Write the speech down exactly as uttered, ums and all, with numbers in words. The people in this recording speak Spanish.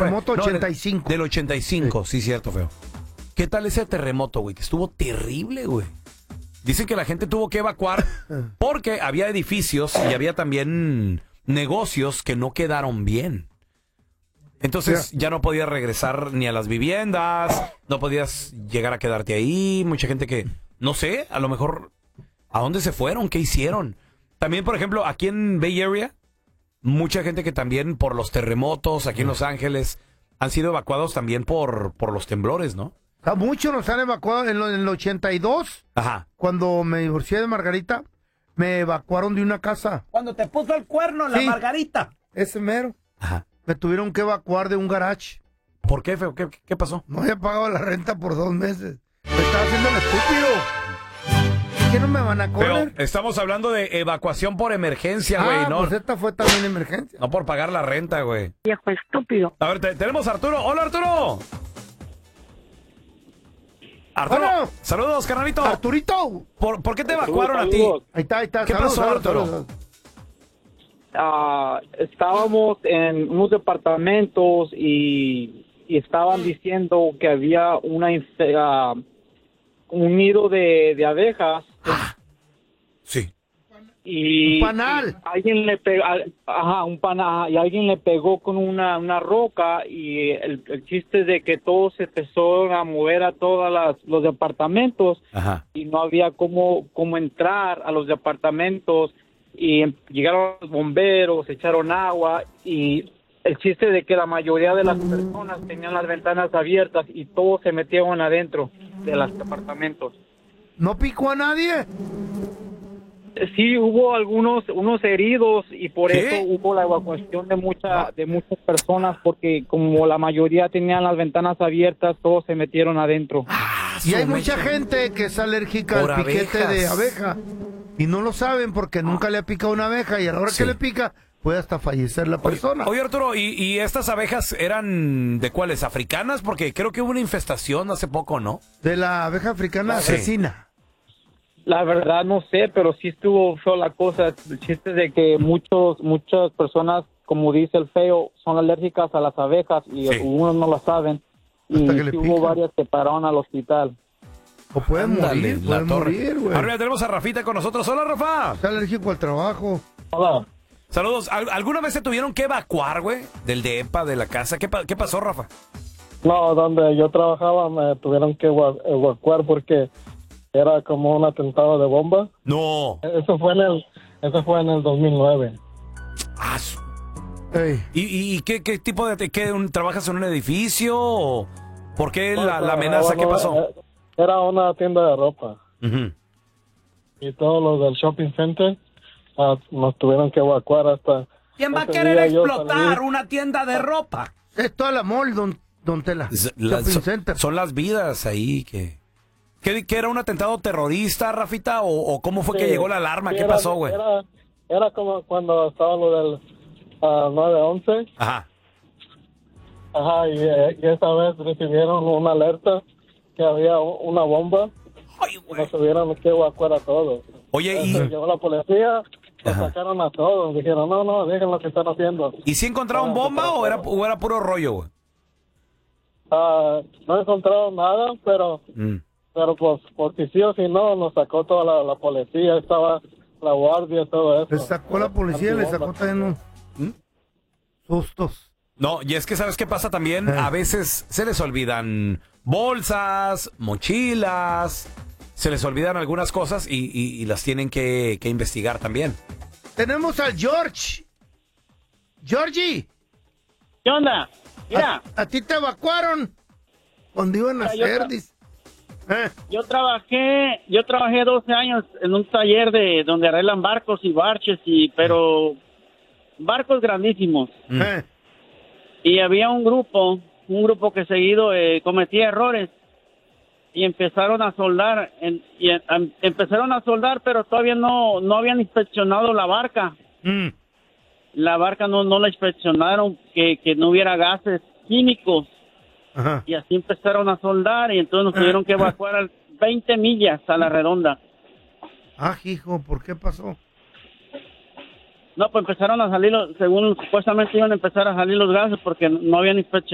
terremoto fue? ochenta y cinco. No, del ochenta y cinco, sí. sí, cierto, feo. ¿Qué tal ese terremoto, güey? Que estuvo terrible, güey. Dicen que la gente tuvo que evacuar porque había edificios y había también negocios que no quedaron bien. Entonces ya no podías regresar ni a las viviendas, no podías llegar a quedarte ahí. Mucha gente que, no sé, a lo mejor, ¿a dónde se fueron? ¿Qué hicieron? También, por ejemplo, aquí en Bay Area, mucha gente que también por los terremotos, aquí en Los Ángeles, han sido evacuados también por, por los temblores, ¿no? A muchos nos han evacuado en, lo, en el ochenta y dos. Ajá. Cuando me divorcié de Margarita, me evacuaron de una casa. Cuando te puso el cuerno la Sí. Margarita. Ese mero. Ajá. Me tuvieron que evacuar de un garage. ¿Por qué, feo? ¿Qué, qué pasó? No había pagado la renta por dos meses. Me estaba haciendo el estúpido. ¿Qué no me van a correr? Pero estamos hablando de evacuación por emergencia, güey, Ah, ¿no? pues esta fue también emergencia. No por pagar la renta, güey. Viejo estúpido. A ver, te- tenemos a Arturo. ¡Hola, Arturo! Arturo, Bueno. saludos, carnalito. Arturito. ¿Por, por qué te evacuaron a ti? Ahí está, ahí está. ¿Qué Saludos, pasó, saludos, Arturo? saludos. Ah, estábamos en unos departamentos y, y estaban diciendo que había una infe- ah, un nido de, de abejas Sí. y Un panal. y alguien le pegó, ajá, un panal, y alguien le pegó con una, una roca y el, el chiste es de que todo se empezó a mover a todos las, los departamentos Ajá. y no había cómo, cómo entrar a los departamentos y em- llegaron los bomberos, echaron agua y el chiste de que la mayoría de las personas tenían las ventanas abiertas y todos se metieron adentro de los departamentos. ¿No picó a nadie? Sí, hubo algunos unos heridos y por ¿Qué? eso hubo la evacuación de mucha, de muchas personas porque como la mayoría tenían las ventanas abiertas, todos se metieron adentro. Y hay su mucha mecha. gente que es alérgica Por al piquete abejas. de abeja. Y no lo saben porque nunca le ha picado una abeja. Y a la hora Sí. que le pica, puede hasta fallecer la persona. Oye, Arturo, ¿y, ¿y estas abejas eran de cuáles? ¿Africanas? Porque creo que hubo una infestación hace poco, ¿no? De la abeja africana Sí. asesina. La verdad no sé, pero sí estuvo feo la cosa. El chiste de que muchos muchas personas, como dice el feo, son alérgicas a las abejas y Sí. algunos no lo saben. Y Hasta que le sí pican. hubo varias que pararon al hospital. O pueden Ándale, morir, la pueden torre. morir, güey. Ahora ya tenemos a Rafita con nosotros. Hola, Rafa. Está alérgico al trabajo. Hola. Saludos. ¿Al- ¿Alguna vez se tuvieron que evacuar, güey? Del DEPA, de la casa. ¿Qué, pa- qué pasó, Rafa? No, donde yo trabajaba me tuvieron que eva- evacuar porque era como un atentado de bomba. No. Eso fue en el, eso fue en el dos mil nueve. Ah, su- Ey. ¿Y, y, y qué, qué tipo de... Qué, un- ¿Trabajas en un edificio? O ¿por qué la, la amenaza? ¿Qué pasó? Eh, Era una tienda de ropa Ujú. y todos los del shopping center ah, nos tuvieron que evacuar hasta... ¿Quién va a ese querer día yo explotar salí. una tienda de ropa? Es toda la mall, don, don Tela. Es- la- Shopping son, center. son las vidas ahí que... ¿Qué, qué era un atentado terrorista, Rafita? ¿O, o cómo fue que Sí, llegó la alarma? sí, ¿Qué era- pasó, güey? Era, era como cuando estaba lo del ah, nueve once. Ajá. Ajá, y, eh, y esa vez recibieron una alerta que había u- una bomba Ay, y güey. nos tuvieron que evacuar a todos. Oye, Entonces ¿y, llegó la policía, nos Ajá. sacaron a todos, dijeron, no, no, dejen lo que están haciendo. ¿y si encontraron bomba o era, o era puro rollo, güey? Ah, no encontraron nada, pero Mm. pero pues, porque sí o si no, nos sacó toda la, la policía, estaba la guardia, todo eso. Le sacó la policía, le sacó también unos ¿Mm? sustos. No, y es que ¿sabes qué pasa también? Eh. A veces se les olvidan bolsas, mochilas, se les olvidan algunas cosas y, y- y las tienen que, que investigar también. Tenemos al George. Georgie, ¿Qué onda? Mira, a, a ti te evacuaron cuando iban a Mira, yo hacer. tra- dis- Eh, yo trabajé, yo trabajé doce años en un taller de donde arreglan barcos y barches y pero barcos grandísimos. Mm. eh. Y había un grupo, un grupo que seguido eh, cometía errores y empezaron a soldar, en- y en- am- empezaron a soldar, pero todavía no no habían inspeccionado la barca. Mm. La barca no no la inspeccionaron, que, que no hubiera gases químicos Ajá. y así empezaron a soldar y entonces nos tuvieron que evacuar a veinte millas a la redonda. Ah, hijo, ¿por qué pasó? No, pues empezaron a salir, los- según supuestamente iban a empezar a salir los gases porque no habían inspeccionado